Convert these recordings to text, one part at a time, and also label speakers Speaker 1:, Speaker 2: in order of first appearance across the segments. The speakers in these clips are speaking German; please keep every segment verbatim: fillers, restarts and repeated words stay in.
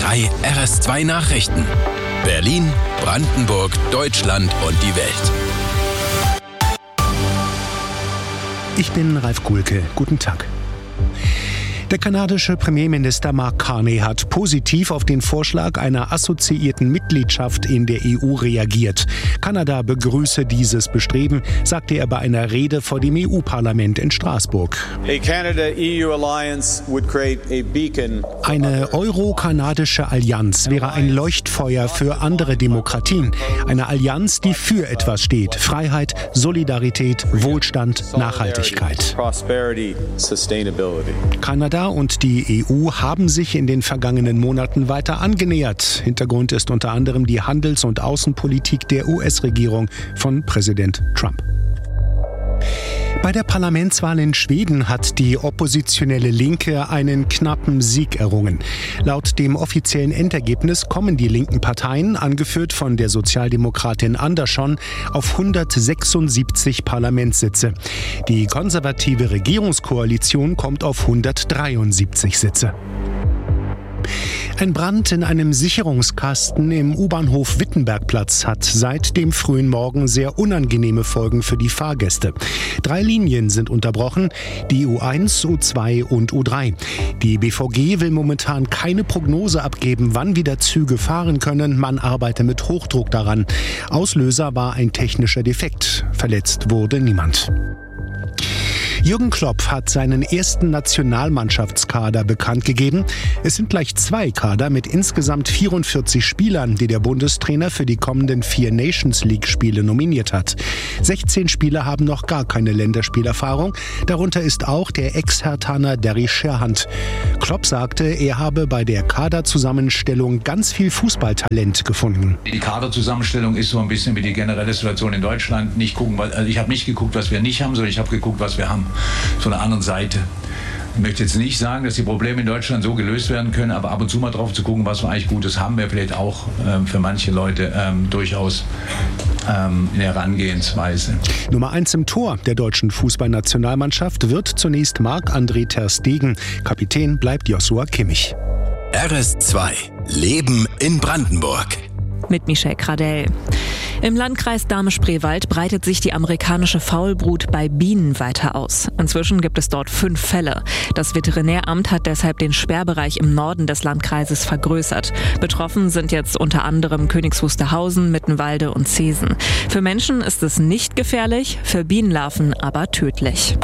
Speaker 1: drei R S zwei Nachrichten. Berlin, Brandenburg, Deutschland und die Welt.
Speaker 2: Ich bin Ralf Kuhlke. Guten Tag. Der kanadische Premierminister Mark Carney hat positiv auf den Vorschlag einer assoziierten Mitgliedschaft in der E U reagiert. Kanada begrüße dieses Bestreben, sagte er bei einer Rede vor dem E U-Parlament in Straßburg. Eine euro-kanadische Allianz wäre ein Leuchtfeuer für andere Demokratien. Eine Allianz, die für etwas steht. Freiheit, Solidarität, Wohlstand, Nachhaltigkeit. Kanada und die E U haben sich in den vergangenen Monaten weiter angenähert. Hintergrund ist unter anderem die Handels- und Außenpolitik der U S-Regierung von Präsident Trump. Bei der Parlamentswahl in Schweden hat die oppositionelle Linke einen knappen Sieg errungen. Laut dem offiziellen Endergebnis kommen die linken Parteien, angeführt von der Sozialdemokratin Andersson, auf hundertsechsundsiebzig Parlamentssitze. Die konservative Regierungskoalition kommt auf hundertdreiundsiebzig Sitze. Ein Brand in einem Sicherungskasten im U-Bahnhof Wittenbergplatz hat seit dem frühen Morgen sehr unangenehme Folgen für die Fahrgäste. Drei Linien sind unterbrochen, die U eins, U zwei und U drei. Die B V G will momentan keine Prognose abgeben, wann wieder Züge fahren können. Man arbeite mit Hochdruck daran. Auslöser war ein technischer Defekt. Verletzt wurde niemand. Jürgen Klopp hat seinen ersten Nationalmannschaftskader bekannt gegeben. Es sind gleich zwei Kader mit insgesamt vierundvierzig Spielern, die der Bundestrainer für die kommenden vier Nations-League-Spiele nominiert hat. sechzehn Spieler haben noch gar keine Länderspielerfahrung. Darunter ist auch der Ex-Herthaner Derry Sherhunt. Klopp sagte, er habe bei der Kaderzusammenstellung ganz viel Fußballtalent gefunden.
Speaker 3: Die Kaderzusammenstellung ist so ein bisschen wie die generelle Situation in Deutschland. Nicht gucken, weil, also ich habe nicht geguckt, was wir nicht haben, sondern ich habe geguckt, was wir haben. Von der anderen Seite. Ich möchte jetzt nicht sagen, dass die Probleme in Deutschland so gelöst werden können, aber ab und zu mal drauf zu gucken, was wir eigentlich Gutes haben, wäre vielleicht auch ähm, für manche Leute ähm, durchaus ähm, eine Herangehensweise.
Speaker 2: Nummer eins im Tor der deutschen Fußballnationalmannschaft wird zunächst Marc-André ter Stegen. Kapitän bleibt Joshua Kimmich.
Speaker 1: R S zwei. Leben in Brandenburg.
Speaker 4: Mit Michelle Kradell. Im Landkreis Dahme-Spreewald breitet sich die amerikanische Faulbrut bei Bienen weiter aus. Inzwischen gibt es dort fünf Fälle. Das Veterinäramt hat deshalb den Sperrbereich im Norden des Landkreises vergrößert. Betroffen sind jetzt unter anderem Königs Wusterhausen, Mittenwalde und Zeesen. Für Menschen ist es nicht gefährlich, für Bienenlarven aber tödlich.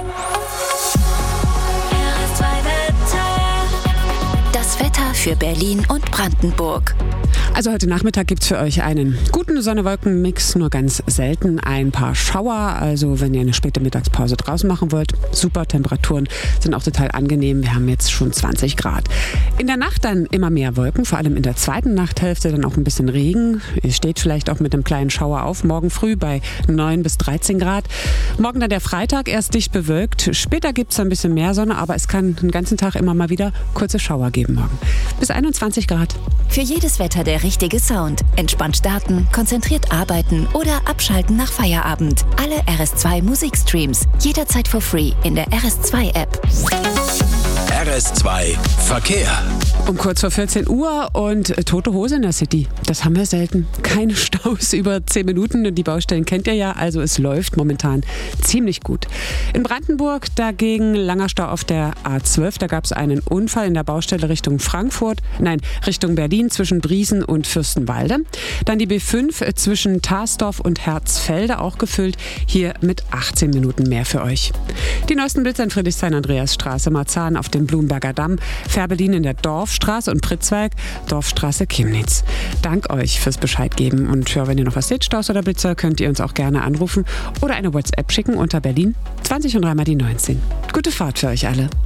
Speaker 5: Das Wetter für Berlin und Brandenburg.
Speaker 6: Also heute Nachmittag gibt's für euch einen guten Sonne-Wolken-Mix, nur ganz selten ein paar Schauer. Also wenn ihr eine späte Mittagspause draußen machen wollt, super Temperaturen, sind auch total angenehm. Wir haben jetzt schon zwanzig Grad. In der Nacht dann immer mehr Wolken, vor allem in der zweiten Nachthälfte dann auch ein bisschen Regen. Ihr steht vielleicht auch mit einem kleinen Schauer auf, morgen früh bei neun bis dreizehn Grad. Morgen dann der Freitag, erst dicht bewölkt. Später gibt's ein bisschen mehr Sonne, aber es kann den ganzen Tag immer mal wieder kurze Schauer geben morgen. Bis einundzwanzig Grad.
Speaker 5: Für jedes Wetter der richtige Sound. Entspannt starten, konzentriert arbeiten oder abschalten nach Feierabend. Alle R S zwei Musikstreams. Jederzeit for free in der R S zwei App.
Speaker 1: R S zwei Verkehr.
Speaker 6: Um kurz vor vierzehn Uhr und tote Hose in der City. Das haben wir selten. Keine Staus über zehn Minuten. Die Baustellen kennt ihr ja, also es läuft momentan ziemlich gut. In Brandenburg dagegen langer Stau auf der A zwölf. Da gab es einen Unfall in der Baustelle Richtung Frankfurt, nein, Richtung Berlin zwischen Briesen und Fürstenwalde. Dann die B fünf zwischen Tarsdorf und Herzfelde, auch gefüllt. Hier mit achtzehn Minuten mehr für euch. Die neuesten Blitzer in Friedrichshain-Andreasstraße, Marzahn auf dem Blumberger Damm, Fährberlin in der Dorfstraße und Pritzwalk, Dorfstraße Chemnitz. Dank euch fürs Bescheid geben. Und ja, wenn ihr noch was seht, Staus oder Blitzer, könnt ihr uns auch gerne anrufen oder eine WhatsApp schicken unter Berlin zwanzig und dreimal die neunzehn. Gute Fahrt für euch alle.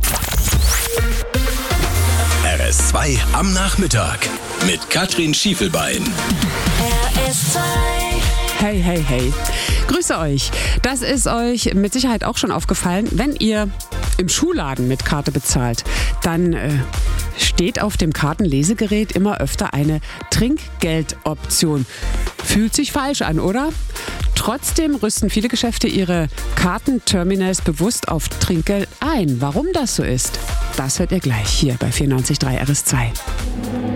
Speaker 1: R S zwei am Nachmittag mit Katrin Schiefelbein.
Speaker 5: R S zwei.
Speaker 6: Hey, hey, hey. Grüße euch. Das ist euch mit Sicherheit auch schon aufgefallen, wenn ihr im Schuhladen mit Karte bezahlt, dann äh, steht auf dem Kartenlesegerät immer öfter eine Trinkgeldoption. Fühlt sich falsch an, oder? Trotzdem rüsten viele Geschäfte ihre Kartenterminals bewusst auf Trinkgeld ein. Warum das so ist, das hört ihr gleich hier bei vierundneunzig Komma drei R S zwei.